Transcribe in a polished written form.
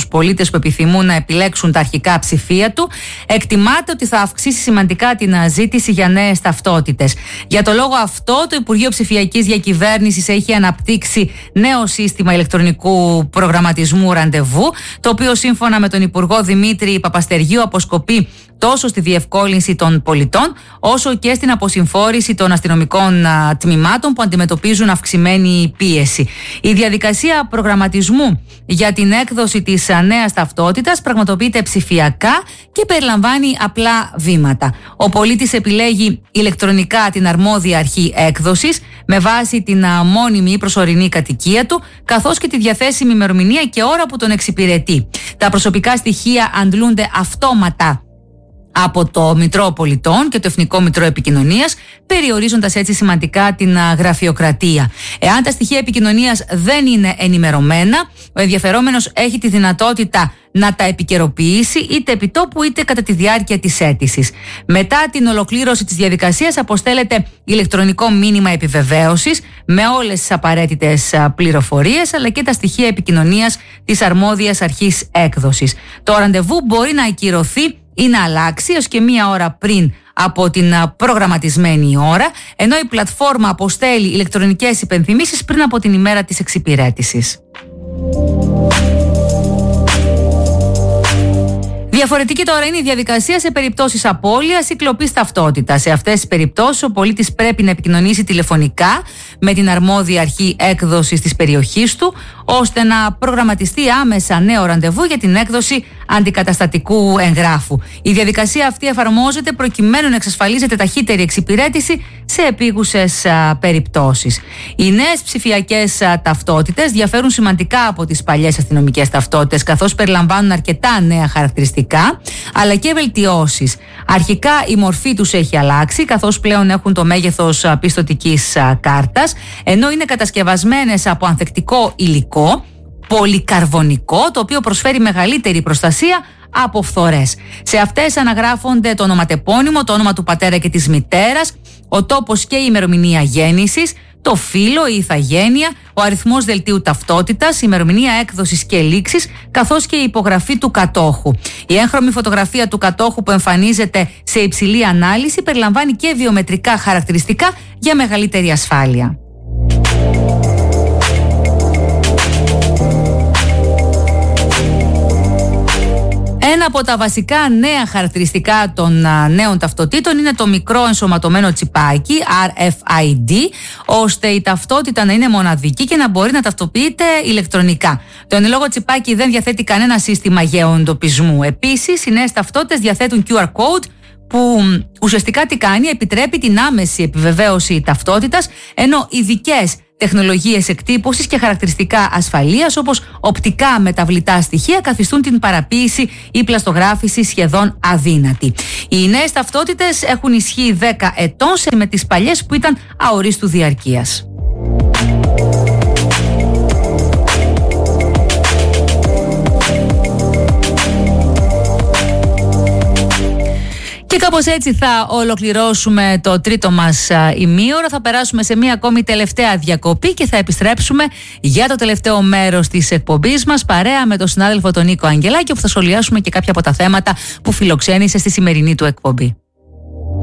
πολίτες που επιθυμούν να επιλέξουν τα αρχικά ψηφία του, εκτιμάται ότι θα αυξήσει σημαντικά την ζήτηση για νέες ταυτότητες. Για το λόγο αυτό, το Υπουργείο Ψηφιακής Διακυβέρνησης έχει αναπτύξει νέο σύστημα ηλεκτρονικού προγραμματισμού ραντεβού, το οποίο σύμφωνα με τον Υπουργό Δημήτρη Παπαστεργίου αποσκοπεί τόσο στη διευκόλυνση των πολιτών, όσο και στην αποσυμφόρηση των αστυνομικών τμήματων που αντιμετωπίζουν αυξημένη πίεση. Η διαδικασία προγραμματισμού για την έκδοση της νέας ταυτότητας πραγματοποιείται ψηφιακά και περιλαμβάνει απλά βήματα. Ο πολίτης επιλέγει ηλεκτρονικά την αρμόδια αρχή έκδοσης με βάση την μόνιμη ή προσωρινή κατοικία του, καθώς και τη διαθέσιμη ημερομηνία και ώρα που τον εξυπηρετεί. Τα προσωπικά στοιχεία αντλούνται αυτόματα από το Μητρό Πολιτών και το Εθνικό Μητρό Επικοινωνίας, περιορίζοντας έτσι σημαντικά την γραφειοκρατία. Εάν τα στοιχεία επικοινωνίας δεν είναι ενημερωμένα, ο ενδιαφερόμενος έχει τη δυνατότητα να τα επικαιροποιήσει είτε επιτόπου είτε κατά τη διάρκεια της αίτησης. Μετά την ολοκλήρωση της διαδικασίας αποστέλλεται ηλεκτρονικό μήνυμα επιβεβαίωσης με όλες τις απαραίτητες πληροφορίες αλλά και τα στοιχεία επικοινωνίας της αρμόδιας αρχής έκδοσης. Το ραντεβού μπορεί να ακυρωθεί ή να αλλάξει έως και μία ώρα πριν από την προγραμματισμένη ώρα, ενώ η πλατφόρμα αποστέλει ηλεκτρονικές υπενθυμίσεις πριν από την ημέρα της εξυπηρέτησης. Διαφορετική τώρα είναι η διαδικασία σε περιπτώσεις απώλειας ή κλοπής ταυτότητας. Σε αυτές τις περιπτώσεις, ο πολίτης πρέπει να επικοινωνήσει τηλεφωνικά με την αρμόδια αρχή έκδοσης της περιοχής του, ώστε να προγραμματιστεί άμεσα νέο ραντεβού για την έκδοση αντικαταστατικού εγγράφου. Η διαδικασία αυτή εφαρμόζεται προκειμένου να εξασφαλίζεται ταχύτερη εξυπηρέτηση σε επίγουσες περιπτώσεις. Οι νέες ψηφιακές ταυτότητες διαφέρουν σημαντικά από τις παλιές αστυνομικές ταυτότητες, καθώς περιλαμβάνουν αρκετά νέα χαρακτηριστικά αλλά και βελτιώσεις. Αρχικά η μορφή τους έχει αλλάξει, καθώς πλέον έχουν το μέγεθος πιστωτικής κάρτας, ενώ είναι κατασκευασμένες από ανθεκτικό υλικό, πολυκαρβονικό, το οποίο προσφέρει μεγαλύτερη προστασία από φθορές. Σε αυτές αναγράφονται το ονοματεπώνυμο, το όνομα του πατέρα και της μητέρας, ο τόπος και η ημερομηνία γέννησης, το φύλο, η ηθαγένεια, ο αριθμός δελτίου ταυτότητας, η ημερομηνία έκδοσης και λήξης, καθώς και η υπογραφή του κατόχου. Η έγχρωμη φωτογραφία του κατόχου που εμφανίζεται σε υψηλή ανάλυση περιλαμβάνει και βιομετρικά χαρακτηριστικά για μεγαλύτερη ασφάλεια. Ένα από τα βασικά νέα χαρακτηριστικά των νέων ταυτοτήτων είναι το μικρό ενσωματωμένο τσιπάκι, RFID, ώστε η ταυτότητα να είναι μοναδική και να μπορεί να ταυτοποιείται ηλεκτρονικά. Το εν λόγω τσιπάκι δεν διαθέτει κανένα σύστημα γεωεντοπισμού. Επίσης, οι νέες ταυτότητες διαθέτουν QR code, που ουσιαστικά τι κάνει, επιτρέπει την άμεση επιβεβαίωση ταυτότητας, ενώ ειδικές τεχνολογίες εκτύπωσης και χαρακτηριστικά ασφαλείας όπως οπτικά μεταβλητά στοιχεία καθιστούν την παραποίηση ή πλαστογράφηση σχεδόν αδύνατη. Οι νέες ταυτότητες έχουν ισχύ 10 ετών με τις παλιές που ήταν αορίστου διαρκείας. Και κάπως έτσι θα ολοκληρώσουμε το τρίτο μας ημίωρο. Θα περάσουμε σε μία ακόμη τελευταία διακοπή και θα επιστρέψουμε για το τελευταίο μέρος της εκπομπής μας παρέα με τον συνάδελφο τον Νίκο Αγγελάκη, όπου θα σχολιάσουμε και κάποια από τα θέματα που φιλοξένησε στη σημερινή του εκπομπή.